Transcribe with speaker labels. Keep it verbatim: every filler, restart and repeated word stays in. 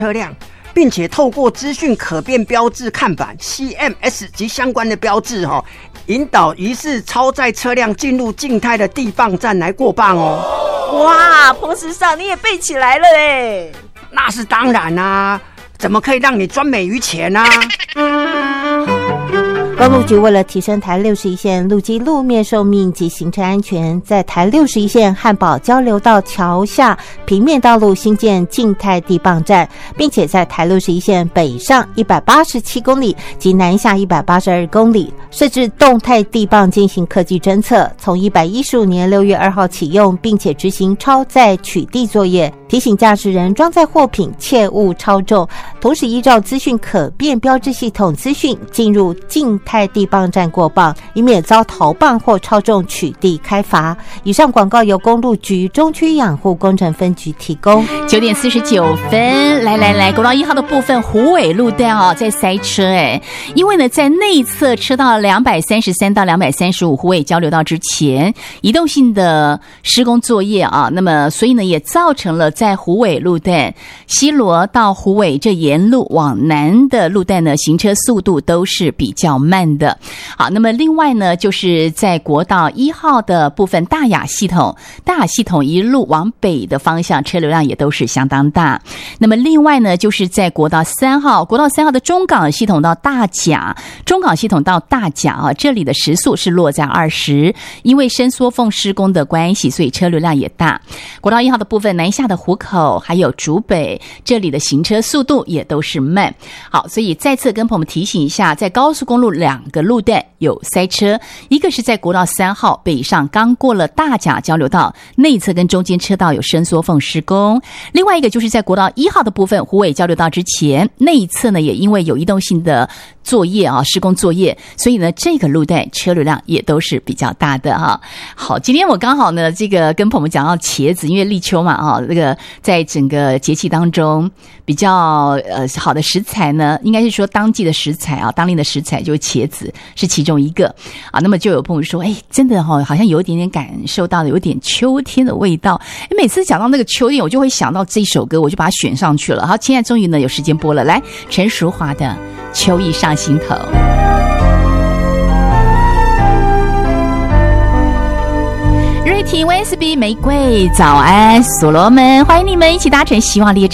Speaker 1: 车辆，并且透过资讯可变标志看板 C M S 及相关的标志、哦、引导疑似超载车辆进入静态的地磅站来过磅哦。
Speaker 2: 哇，彭时尚你也背起来了耶！
Speaker 1: 那是当然啊，怎么可以让你专美于前啊？
Speaker 3: 公路局为了提升台六十一线路基路面寿命及行车安全，在台六十一线汉宝交流道桥下平面道路新建静态地磅站，并且在台六十一线北上一百八十七公里及南下一百八十二公里设置动态地磅进行科技侦测，从一百一十五年六月二号启用，并且执行超载取缔作业，提醒驾驶人装载货品切勿超重，同时依照资讯可变标志系统资讯进入静态地磅站过磅，以免遭逃磅或超重取缔开罚。以上广告由公路局中区养护工程分局提供。
Speaker 4: 九点四十九分，来来来，国道一号的部分虎尾路段哦，在塞车哎，因为呢，在内侧车道两百三十三到两百三十五虎尾交流道之前，移动性的施工作业啊，那么所以呢，也造成了在虎尾路段西螺到虎尾这沿路往南的路段呢，行车速度都是比较慢的。好，那么另外呢，就是在国道一号的部分大雅系统，大雅系统一路往北的方向车流量也都是相当大。那么另外呢，就是在国道三号，国道三号的中港系统到大甲，中港系统到大甲啊，这里的时速是落在二十，因为伸缩缝施工的关系，所以车流量也大。国道一号的部分南下的湖口还有竹北，这里的行车速度也都是慢。好，所以再次跟朋友们提醒一下，在高速公路两个路段有塞车，一个是在国道三号北上，刚过了大甲交流道内侧跟中间车道有伸缩缝施工，另外一个就是在国道一号的部分虎尾交流道之前内侧呢，也因为有移动性的作业啊，施工作业，所以呢这个路段车流量也都是比较大的哈。好，今天我刚好呢这个跟朋友们讲到茄子，因为立秋嘛啊，这个在整个节气当中比较呃好的食材呢，应该是说当季的食材啊，当令的食材就是茄子是其中一个啊。那么就有朋友说，哎，真的哈、哦，好像有一点点感受到的有点秋天的味道。每次讲到那个秋天，我就会想到这首歌，我就把它选上去了。好，现在终于呢有时间播了，来，陈淑桦的《秋意上心头》。瑞婷 V S B 玫瑰早安所罗门，欢迎你们一起搭乘希望列车。